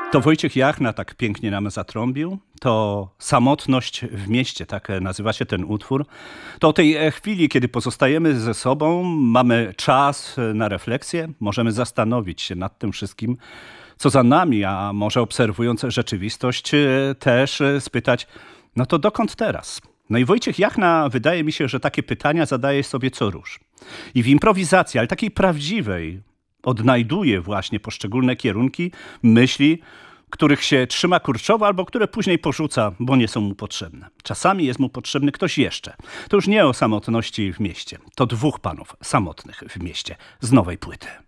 To Wojciech Jachna tak pięknie nam zatrąbił. To Samotność w mieście, tak nazywa się ten utwór. To o tej chwili, kiedy pozostajemy ze sobą, mamy czas na refleksję, możemy zastanowić się nad tym wszystkim, co za nami, a może obserwując rzeczywistość też spytać, no to dokąd teraz? No i Wojciech Jachna, wydaje mi się, że takie pytania zadaje sobie co rusz. I w improwizacji, ale takiej prawdziwej, odnajduje właśnie poszczególne kierunki, myśli, których się trzyma kurczowo albo które później porzuca, bo nie są mu potrzebne. Czasami jest mu potrzebny ktoś jeszcze. To już nie o samotności w mieście. To dwóch panów samotnych w mieście z nowej płyty.